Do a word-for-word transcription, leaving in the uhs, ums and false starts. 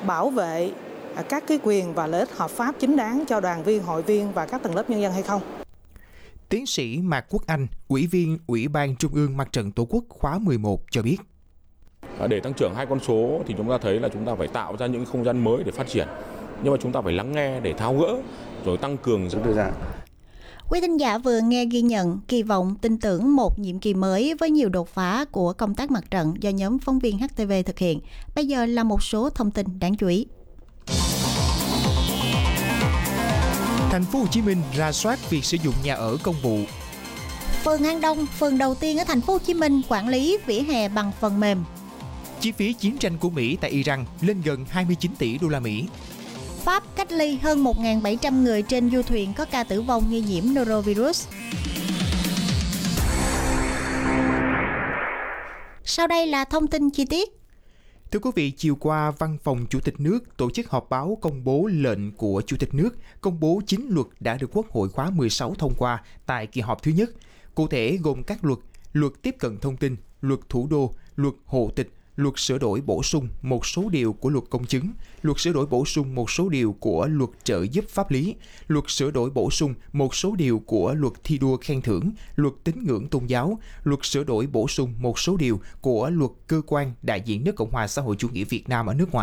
bảo vệ các cái quyền và lợi ích hợp pháp chính đáng cho đoàn viên, hội viên và các tầng lớp nhân dân hay không. Tiến sĩ Mạc Quốc Anh, Ủy viên Ủy ban Trung ương Mặt trận Tổ quốc khóa mười một cho biết. Để tăng trưởng hai con số thì chúng ta thấy là chúng ta phải tạo ra những không gian mới để phát triển. Nhưng mà chúng ta phải lắng nghe để tháo gỡ rồi tăng cường sự đưa ra. Quý thính giả vừa nghe ghi nhận, kỳ vọng, tin tưởng một nhiệm kỳ mới với nhiều đột phá của công tác mặt trận do nhóm phóng viên hát tê vê thực hiện. Bây giờ là một số thông tin đáng chú ý. Thành phố Hồ Chí Minh rà soát việc sử dụng nhà ở công vụ. Phường An Đông, phường đầu tiên ở Thành phố Hồ Chí Minh quản lý vỉa hè bằng phần mềm. Chi phí chiến tranh của Mỹ tại Iran lên gần hai mươi chín tỷ đô la Mỹ. Pháp cách ly hơn một nghìn bảy trăm người trên du thuyền có ca tử vong nghi nhiễm norovirus. Sau đây là thông tin chi tiết. Thưa quý vị, chiều qua, Văn phòng Chủ tịch nước tổ chức họp báo công bố lệnh của Chủ tịch nước, công bố chín luật đã được Quốc hội khóa mười sáu thông qua tại kỳ họp thứ nhất. Cụ thể gồm các luật, luật tiếp cận thông tin, luật thủ đô, luật hộ tịch, luật sửa đổi bổ sung một số điều của luật công chứng, luật sửa đổi bổ sung một số điều của luật trợ giúp pháp lý, luật sửa đổi bổ sung một số điều của luật thi đua khen thưởng, luật tín ngưỡng tôn giáo, luật sửa đổi bổ sung một số điều của luật cơ quan đại diện nước Cộng hòa xã hội chủ nghĩa Việt Nam ở nước ngoài.